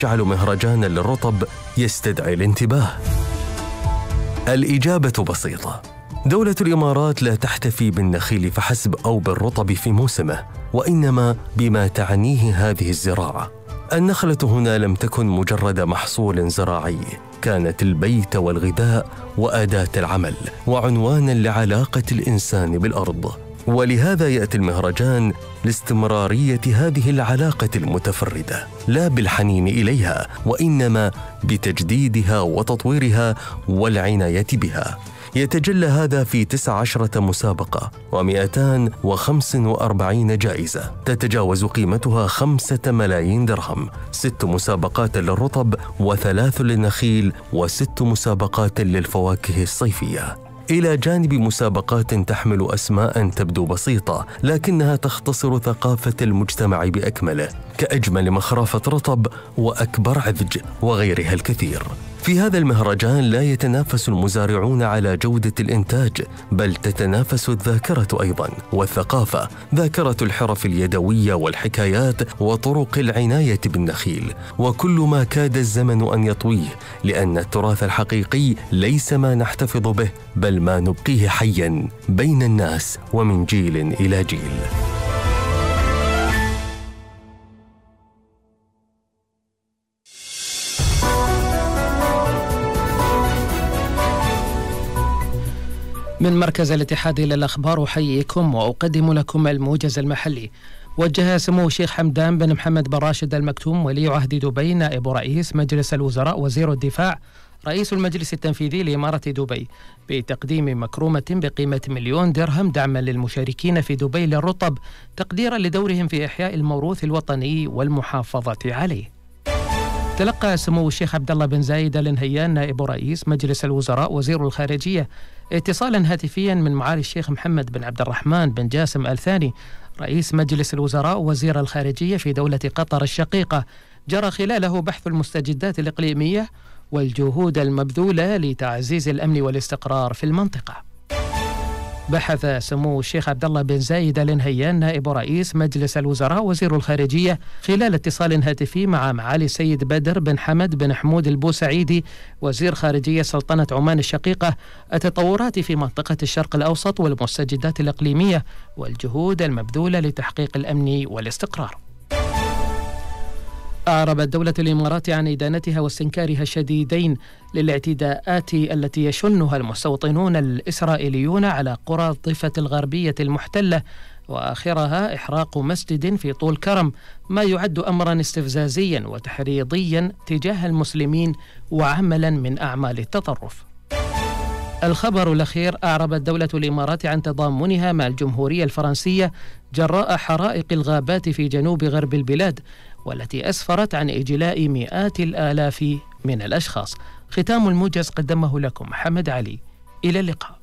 يجعل مهرجانا للرطب يستدعي الانتباه؟ الإجابة بسيطة. دولة الإمارات لا تحتفي بالنخيل فحسب أو بالرطب في موسمه، وإنما بما تعنيه هذه الزراعة. النخلة هنا لم تكن مجرد محصول زراعي، كانت البيت والغذاء وأداة العمل وعنوانا لعلاقة الإنسان بالأرض. ولهذا يأتي المهرجان لاستمرارية هذه العلاقة المتفردة، لا بالحنين إليها، وإنما بتجديدها وتطويرها والعناية بها. يتجلى هذا في 19 مسابقة و245 جائزة تتجاوز قيمتها 5 ملايين درهم، 6 مسابقات للرطب و3 للنخيل و6 مسابقات للفواكه الصيفية، إلى جانب مسابقات تحمل أسماء تبدو بسيطة لكنها تختصر ثقافة المجتمع بأكمله، كأجمل مخرافة رطب وأكبر عذج وغيرها الكثير. في هذا المهرجان لا يتنافس المزارعون على جودة الإنتاج، بل تتنافس الذاكرة أيضاً والثقافة، ذاكرة الحرف اليدوية والحكايات وطرق العناية بالنخيل، وكل ما كاد الزمن أن يطويه، لأن التراث الحقيقي ليس ما نحتفظ به، بل ما نبقيه حياً بين الناس ومن جيل إلى جيل. من مركز الاتحاد للأخبار أحييكم وأقدم لكم الموجز المحلي. وجه سمو الشيخ حمدان بن محمد بن راشد المكتوم ولي عهد دبي نائب رئيس مجلس الوزراء وزير الدفاع رئيس المجلس التنفيذي لإمارة دبي بتقديم مكرومة بقيمة 1,000,000 درهم دعما للمشاركين في دبي للرطب، تقديرا لدورهم في إحياء الموروث الوطني والمحافظة عليه. تلقى سمو الشيخ عبد الله بن زايد آل نهيان نائب رئيس مجلس الوزراء وزير الخارجية اتصالا هاتفيا من معالي الشيخ محمد بن عبد الرحمن بن جاسم آل ثاني رئيس مجلس الوزراء وزير الخارجية في دولة قطر الشقيقة، جرى خلاله بحث المستجدات الإقليمية والجهود المبذولة لتعزيز الأمن والاستقرار في المنطقة. بحث سمو الشيخ عبد الله بن زايد آل نهيان نائب رئيس مجلس الوزراء وزير الخارجية خلال اتصال هاتفي مع معالي السيد بدر بن حمد بن حمود البوسعيدي وزير خارجية سلطنة عمان الشقيقة التطورات في منطقة الشرق الأوسط والمستجدات الإقليمية والجهود المبذولة لتحقيق الأمن والاستقرار. أعربت دولة الإمارات عن إدانتها واستنكارها الشديدين للاعتداءات التي يشنها المستوطنون الإسرائيليون على قرى الضفة الغربية المحتلة، وآخرها إحراق مسجد في طول كرم، ما يعد أمرا استفزازيا وتحريضيا تجاه المسلمين وعملا من أعمال التطرف. الخبر الأخير: أعربت دولة الإمارات عن تضامنها مع الجمهورية الفرنسية جراء حرائق الغابات في جنوب غرب البلاد، والتي أسفرت عن إجلاء مئات الآلاف من الأشخاص. ختام الموجز قدمه لكم محمد علي. إلى اللقاء.